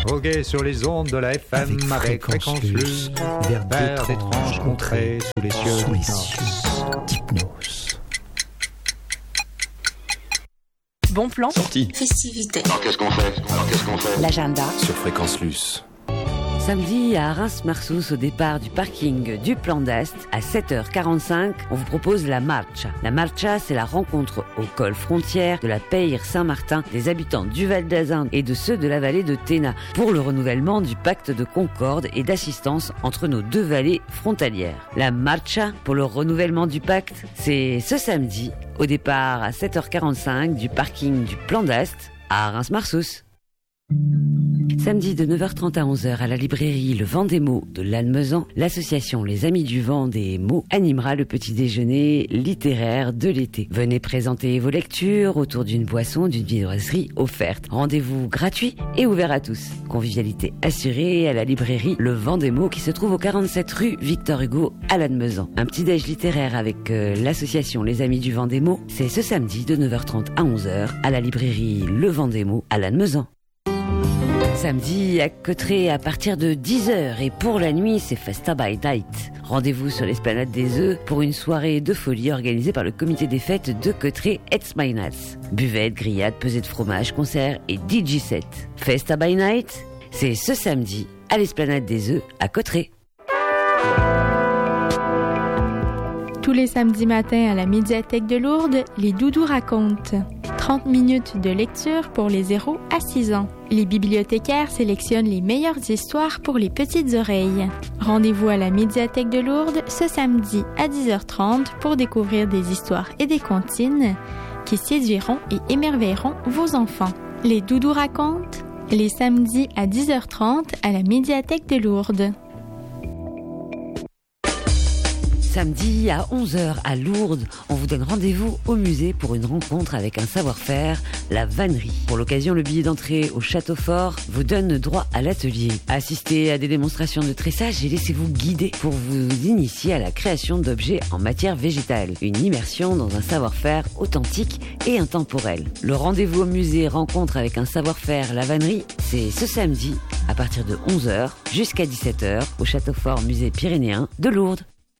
Voguer sur les ondes de la FM avec Fréquence Plus, vers d'étranges contrées sous les cieux d'hypnose. Bon plan. Sortie. Festivité. Alors qu'est-ce qu'on fait L'agenda. Sur Fréquence Luce. Samedi à Reims-Marsous, au départ du parking du Plan d'Est, à 7h45, on vous propose la Marcha. La Marcha, c'est la rencontre au col frontière de la Peyre-Saint-Martin des habitants du Val d'Azun et de ceux de la vallée de Téna pour le renouvellement du pacte de concorde et d'assistance entre nos deux vallées frontalières. La Marcha pour le renouvellement du pacte, c'est ce samedi, au départ à 7h45 du parking du Plan d'Est à Reims-Marsous. Samedi de 9h30 à 11h à la librairie Le Vent des Mots de Lannemezan, l'association Les Amis du Vent des Mots animera le petit déjeuner littéraire de l'été. Venez présenter vos lectures autour d'une boisson d'une viennoiserie offerte. Rendez-vous gratuit et ouvert à tous. Convivialité assurée à la librairie Le Vent des Mots qui se trouve au 47 rue Victor Hugo à Lannemezan. Un petit déj littéraire avec l'association Les Amis du Vent des Mots, c'est ce samedi de 9h30 à 11h à la librairie Le Vent des Mots à Lannemezan. Samedi à Cauterets à partir de 10h et pour la nuit c'est Festa by Night. Rendez-vous sur l'esplanade des Œufs pour une soirée de folie organisée par le comité des fêtes de Cauterets It's My Nights. Buvette, grillade, pesée de fromage, concert et DJ set. Festa by Night, c'est ce samedi à l'esplanade des Œufs à Cauterets. Tous les samedis matins à la médiathèque de Lourdes, les Doudous racontent. 30 minutes de lecture pour les 0 à 6 ans. Les bibliothécaires sélectionnent les meilleures histoires pour les petites oreilles. Rendez-vous à la médiathèque de Lourdes ce samedi à 10h30 pour découvrir des histoires et des comptines qui séduiront et émerveilleront vos enfants. Les Doudous racontent les samedis à 10h30 à la médiathèque de Lourdes. Samedi à 11h à Lourdes, on vous donne rendez-vous au musée pour une rencontre avec un savoir-faire, la vannerie. Pour l'occasion, le billet d'entrée au Château Fort vous donne droit à l'atelier. Assistez à des démonstrations de tressage et laissez-vous guider pour vous initier à la création d'objets en matière végétale. Une immersion dans un savoir-faire authentique et intemporel. Le rendez-vous au musée rencontre avec un savoir-faire, la vannerie, c'est ce samedi à partir de 11h jusqu'à 17h au Château Fort Musée Pyrénéen de Lourdes.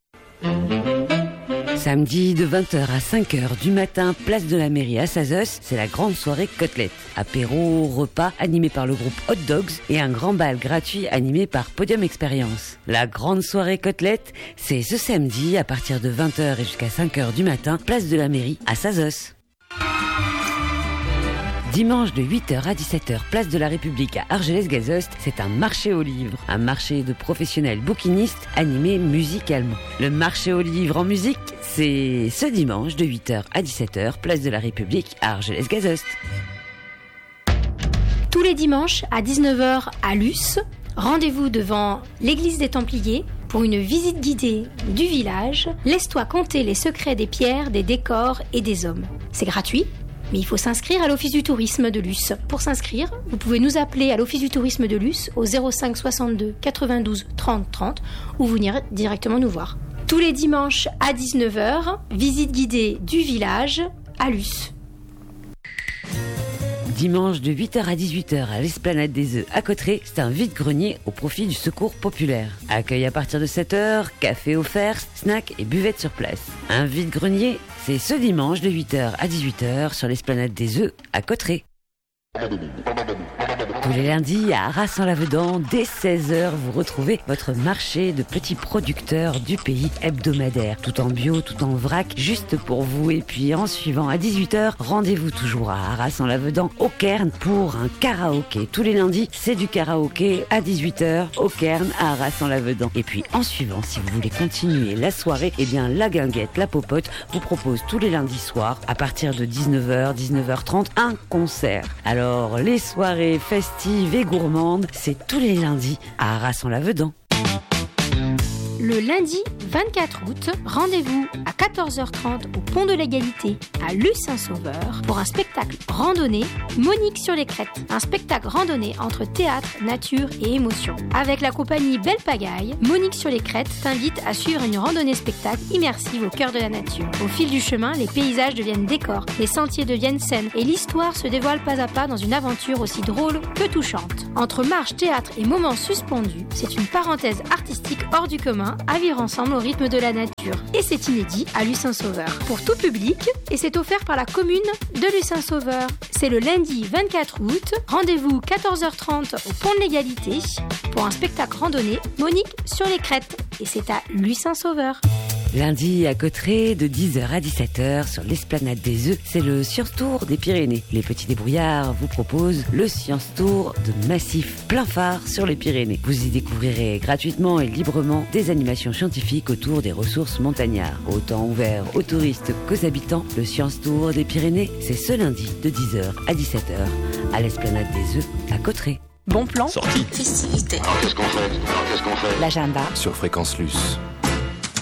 Samedi de 20h à 5h du matin, place de la mairie à Sazos, c'est la grande soirée côtelette. Apéro, repas animé par le groupe Hot Dogs et un grand bal gratuit animé par Podium Experience. La grande soirée côtelette, c'est ce samedi à partir de 20h et jusqu'à 5h du matin, place de la mairie à Sazos. Dimanche de 8h à 17h, place de la République à Argelès-Gazost, c'est un marché aux livres. Un marché de professionnels bouquinistes animé musicalement. Le marché aux livres en musique, c'est ce dimanche de 8h à 17h, place de la République à Argelès-Gazost. Tous les dimanches à 19h à Luce, rendez-vous devant l'église des Templiers pour une visite guidée du village. Laisse-toi conter les secrets des pierres, des décors et des hommes. C'est gratuit. Mais il faut s'inscrire à l'Office du tourisme de Luce. Pour s'inscrire, vous pouvez nous appeler à l'Office du tourisme de Luce au 05 62 92 30 30 ou venir directement nous voir. Tous les dimanches à 19h, visite guidée du village à Luce. Dimanche de 8h à 18h à l'esplanade des Œufs à Cauterets, c'est un vide-grenier au profit du secours populaire. Accueil à partir de 7h, café offert, snack et buvette sur place. Un vide-grenier, c'est ce dimanche de 8h à 18h sur l'esplanade des Œufs à Cauterets. Tous les lundis à Arras-en-Lavedan, dès 16h, vous retrouvez votre marché de petits producteurs du pays hebdomadaire. Tout en bio, tout en vrac, juste pour vous. Et puis en suivant à 18h, rendez-vous toujours à Arras-en-Lavedan, au Cairn, pour un karaoké. Tous les lundis, c'est du karaoké à 18h, au Cairn, à Arras-en-Lavedan. Et puis en suivant, si vous voulez continuer la soirée, eh bien la Guinguette, la Popote, vous propose tous les lundis soirs, à partir de 19h, 19h30, un concert. Alors, les soirées festives et gourmandes, c'est tous les lundis à Arras-en-Lavedan. Le lundi 24 août, rendez-vous à 14h30 au Pont de l'Égalité à Luce-Saint-Sauveur pour un spectacle randonnée Monique sur les crêtes. Un spectacle randonnée entre théâtre, nature et émotion. Avec la compagnie Belle Pagaille, Monique sur les crêtes t'invite à suivre une randonnée spectacle immersive au cœur de la nature. Au fil du chemin, les paysages deviennent décors, les sentiers deviennent scènes et l'histoire se dévoile pas à pas dans une aventure aussi drôle que touchante. Entre marche, théâtre et moments suspendus, c'est une parenthèse artistique hors du commun à vivre ensemble au rythme de la nature. Et c'est inédit à Luce-Saint-Sauveur. Pour tout public, et c'est offert par la commune de Luce-Saint-Sauveur. C'est le lundi 24 août, rendez-vous 14h30 au Pont de l'Égalité pour un spectacle randonnée Monique sur les crêtes. Et c'est à Luce-Saint-Sauveur. Lundi à Cauterets, de 10h à 17h, sur l'esplanade des Œufs, c'est le Science Tour des Pyrénées. Les petits débrouillards vous proposent le Science Tour de Massif plein phare sur les Pyrénées. Vous y découvrirez gratuitement et librement des animations scientifiques autour des ressources montagnardes. Autant ouvert aux touristes qu'aux habitants, le Science Tour des Pyrénées, c'est ce lundi de 10h à 17h à l'esplanade des Œufs à Cauterets. Bon plan. Sortie. Alors qu'est-ce qu'on fait L'agenda sur Fréquence Luce.